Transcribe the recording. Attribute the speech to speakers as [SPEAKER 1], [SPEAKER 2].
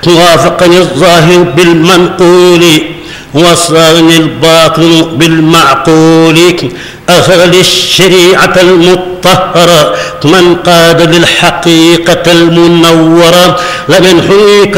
[SPEAKER 1] وافقني الظاهر بالمنقول وصاني الباطن بالمعقول أخذ للشريعة المطهرة من قاد للحقيقة المنورة لمن حيك